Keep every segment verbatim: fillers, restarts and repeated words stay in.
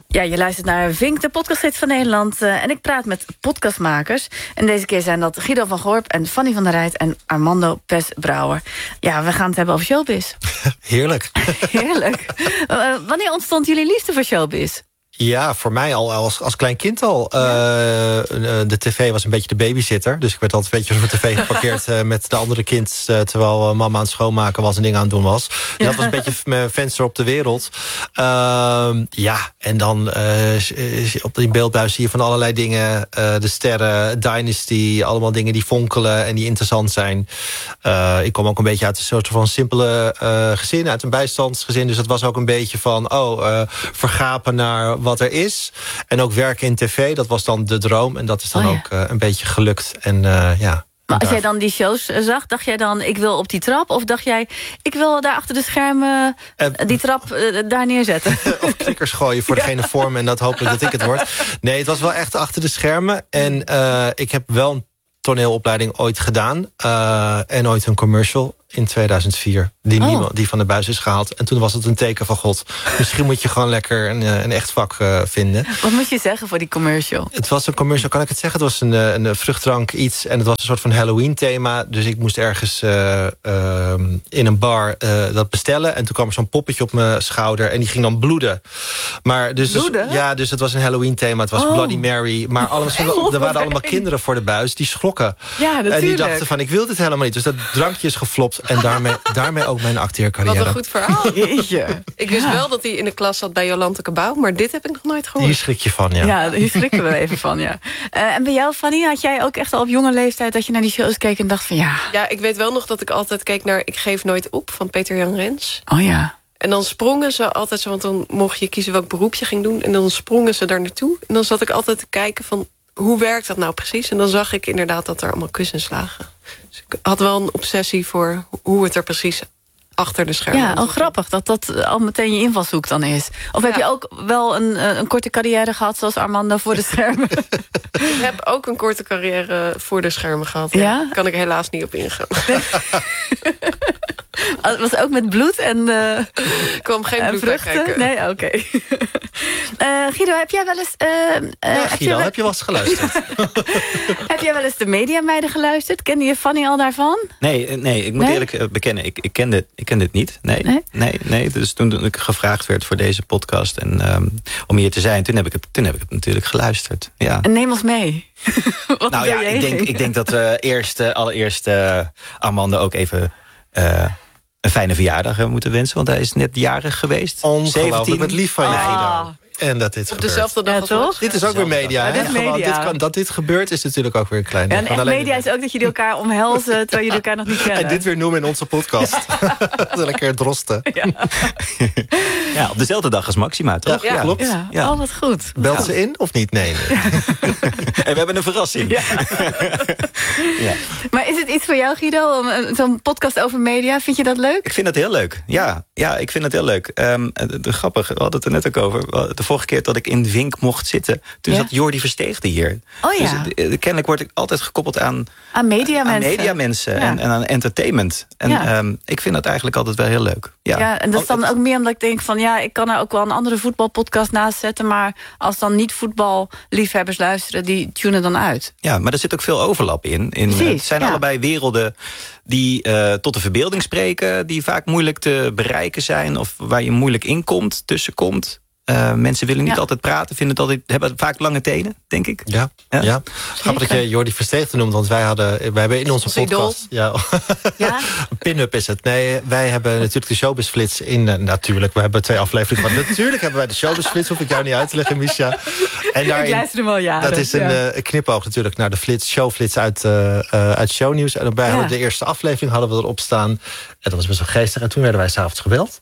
Ja, je luistert naar Vink, de podcasthit van Nederland. Uh, en ik praat met podcastmakers. En deze keer zijn dat Guido van Gorp en Fanny van der Rijt en Armando Pes-Brouwer. Ja, we gaan het hebben over showbiz. Heerlijk. Heerlijk. Uh, wanneer ontstond jullie liefde voor showbiz? Ja, voor mij al als, als klein kind al. Uh, de tv was een beetje de babysitter. Dus ik werd altijd een beetje voor de tv geparkeerd uh, met de andere kind. Uh, terwijl uh, mama aan het schoonmaken was en dingen aan het doen was. Dus ja. Dat was een beetje mijn venster op de wereld. Uh, ja, en dan uh, op die beeldbuis zie je van allerlei dingen. Uh, de sterren, Dynasty, allemaal dingen die fonkelen en die interessant zijn. Uh, ik kom ook een beetje uit een soort van simpele uh, gezin, uit een bijstandsgezin. Dus het was ook een beetje van, oh, uh, vergapen naar wat er is. En ook werken in tv, dat was dan de droom. En dat is dan oh, ja. ook uh, een beetje gelukt. En uh, ja... Maar als jij dan die shows zag, dacht jij dan, ik wil op die trap? Of dacht jij, ik wil daar achter de schermen uh, die trap uh, daar neerzetten? Of klikkers gooien voor degene voor me en dat hopelijk dat ik het word. Nee, het was wel echt achter de schermen. En uh, ik heb wel een toneelopleiding ooit gedaan. Uh, en ooit een commercial in tweeduizend vier. Die, oh. niemand, die van de buis is gehaald. En toen was het een teken van God. Misschien moet je gewoon lekker een, een echt vak uh, vinden. Wat moet je zeggen voor die commercial? Het was een commercial, kan ik het zeggen? Het was een, een vruchtdrank iets. En het was een soort van Halloween thema. Dus ik moest ergens uh, uh, in een bar uh, dat bestellen. En toen kwam er zo'n poppetje op mijn schouder. En die ging dan bloeden. Maar dus, bloeden? Dus, ja, dus het was een Halloween thema. Het was oh. Bloody Mary. Maar allemaal, oh, er waren allemaal kinderen voor de buis. Die schrokken. Ja, natuurlijk. En die dachten van, ik wil dit helemaal niet. Dus dat drankje is geflopt. En daarmee, daarmee ook mijn acteercarrière. Wat een goed verhaal. Jeetje. Ik wist ja. wel dat hij in de klas zat bij Jolante Cabau, maar dit heb ik nog nooit gehoord. Hier schrik je van, ja. Ja, hier schrikken we even van, ja. Uh, en bij jou, Fanny, had jij ook echt al op jonge leeftijd dat je naar die shows keek en dacht van ja... Ja, ik weet wel nog dat ik altijd keek naar Ik geef nooit op van Peter Jan Rens. Oh ja. En dan sprongen ze altijd zo, want dan mocht je kiezen welk beroep je ging doen. En dan sprongen ze daar naartoe. En dan zat ik altijd te kijken van, hoe werkt dat nou precies? En dan zag ik inderdaad dat er allemaal kussens lagen. Dus ik had wel een obsessie voor hoe het er precies achter de schermen. Ja, oh, grappig dat dat al meteen je invalshoek dan is. Of ja. heb je ook wel een, een korte carrière gehad zoals Armando voor de schermen? Ik heb ook een korte carrière voor de schermen gehad. Ja? Ja? Kan ik helaas niet op ingaan. Het was ook met bloed en uh, ik kwam geen bloed vruchten. Nee, oké. Okay. uh, Guido, heb jij wel eens... Uh, uh, ja, heb Guido, je wel... heb je wel eens geluisterd? Heb jij wel eens de Mediameiden geluisterd? Kende je Fanny al daarvan? Nee, nee ik moet nee? eerlijk bekennen, ik, ik, ken dit, ik ken dit niet. Nee, nee, nee, nee. Dus toen ik gevraagd werd voor deze podcast en um, om hier te zijn, toen heb ik het, toen heb ik het natuurlijk geluisterd. Ja. En neem ons mee. Wat nou ja, ik denk, ik denk dat we eerst, uh, allereerst uh, Armando ook even... Uh, een fijne verjaardag moeten wensen, want hij is net jarig geweest. Ongelooflijk, met lief van je, ah. Guido. En dat dit op gebeurt. dezelfde dag ja, als toch? Dit is ook weer media. Ja, dit Gewoon, media. dit kan, dat dit gebeurt is natuurlijk ook weer een klein... Ja, en echt media is ook dat jullie elkaar omhelzen terwijl jullie elkaar nog niet kennen. En dit weer noemen in onze podcast. Ja. Dat is lekker drosten. Ja. Ja, op dezelfde dag als Maxima, toch? Ja, ja. Klopt. Ja. Ja. Oh, wat goed. Belt ja. ze in of niet? Nee. nee. En we hebben een verrassing. Ja. Ja. Maar is het iets voor jou, Guido, om zo'n podcast over media? Vind je dat leuk? Ik vind het heel leuk. Ja, ja ik vind het heel leuk. Um, de, de, grappig, we hadden het er net ook over. De vorige keer dat ik in Vink mocht zitten, toen ja? zat Jordi Versteegde hier. Oh ja. Dus, uh, kennelijk word ik altijd gekoppeld aan... Aan mediamensen. Aan mediamensen ja. en, en aan entertainment. En ja. um, ik vind dat eigenlijk altijd wel heel leuk. Ja, ja en dat is dan ook meer omdat ik denk van... ja, ik kan er ook wel een andere voetbalpodcast naast zetten... maar als dan niet voetballiefhebbers luisteren, die tunen dan uit. Ja, maar er zit ook veel overlap in. in Precies, het zijn ja. allebei werelden die uh, tot de verbeelding spreken... die vaak moeilijk te bereiken zijn... of waar je moeilijk inkomt, tussenkomt. Uh, mensen willen niet ja. altijd praten, vinden het altijd, hebben vaak lange tenen, denk ik. Ja, ja. ja. Grappig dat je Jordi Versteegde noemt, want wij hadden, wij hebben in onze podcast... Ja, ja? Een pin-up is het. Nee, wij hebben natuurlijk de Showbiz-flits in... Uh, natuurlijk, we hebben twee afleveringen, maar natuurlijk hebben wij de Showbiz-flits... hoef ik jou niet uit te leggen, Misha. En daarin, ik luister hem al jaren. Dat is een, ja. uh, een knipoog natuurlijk naar de flits, showflits uit, uh, uh, uit Shownieuws. En daarbij ja. hadden we de eerste aflevering hadden we erop staan. En dat was best wel geestig. En toen werden wij 's avonds gebeld.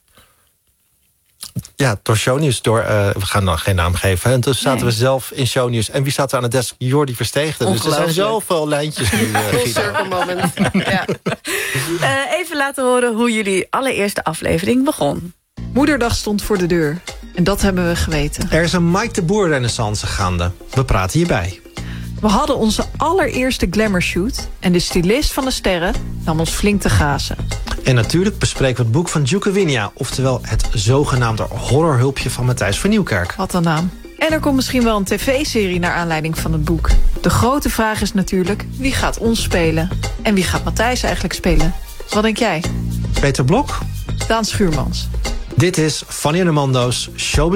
Ja, door Shownieuws, door, uh, we gaan nog geen naam geven. En toen zaten nee. we zelf in Shownieuws. En wie zat er aan de desk? Jordi Versteegde. Dus er zijn zoveel lijntjes nu. Uh, Full circle moment. Ja. Uh, even laten horen hoe jullie allereerste aflevering begon. Moederdag stond voor de deur. En dat hebben we geweten. Er is een Mike de Boer renaissance gaande. We praten hierbij. We hadden onze allereerste glamour shoot. En de stylist van de sterren nam ons flink te gazen. En natuurlijk bespreken we het boek van Duke Winia, oftewel het zogenaamde horrorhulpje van Matthijs van Nieuwkerk. Wat een naam. En er komt misschien wel een tv-serie naar aanleiding van het boek. De grote vraag is natuurlijk, wie gaat ons spelen? En wie gaat Matthijs eigenlijk spelen? Wat denk jij? Peter Blok? Daan Schuurmans. Dit is Fanny en Amando's Showbiz